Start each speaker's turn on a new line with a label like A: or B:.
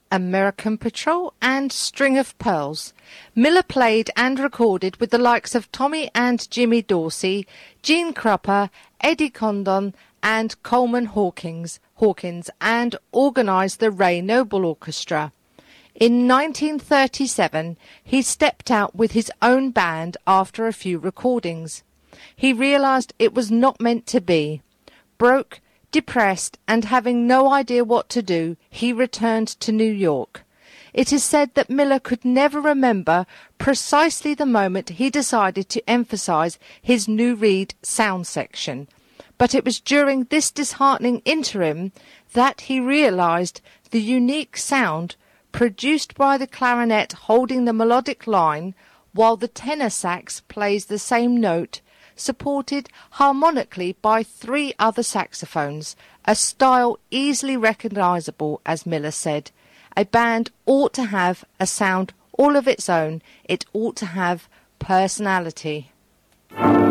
A: American Patrol and String of Pearls. Miller played and recorded with the likes of Tommy and Jimmy Dorsey, Gene Krupa, Eddie Condon and Coleman Hawkins, and organised the Ray Noble Orchestra. In 1937, he stepped out with his own band after a few recordings. He realised it was not meant to be. Broke, depressed, and having no idea what to do, he returned to New York. It is said that Miller could never remember precisely the moment he decided to emphasise his New Reed sound section, but it was during this disheartening interim that he realised the unique sound produced by the clarinet holding the melodic line while the tenor sax plays the same note, supported harmonically by 3 other saxophones, a style easily recognisable, as Miller said. A band ought to have a sound all of its own. It ought to have personality.